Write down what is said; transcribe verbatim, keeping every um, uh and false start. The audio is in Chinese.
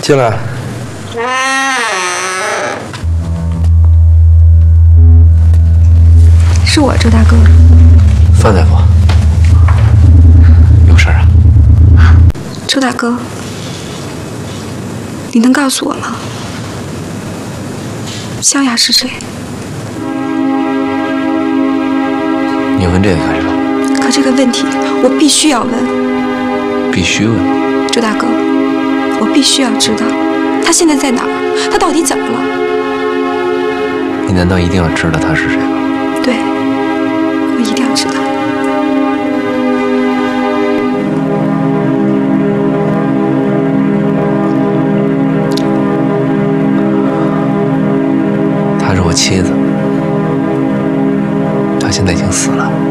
进来。 是我，周大哥。 范大夫，有事啊？ 周大哥，你能告诉我吗？萧雅是谁？ 你问这个干什么？ 可这个问题我必须要问。 必须问。 周大哥，我必须要知道，他现在在哪儿？他到底怎么了？ 你难道一定要知道他是谁吗？ 对，我一定要知道。 她是我妻子，她现在已经死了。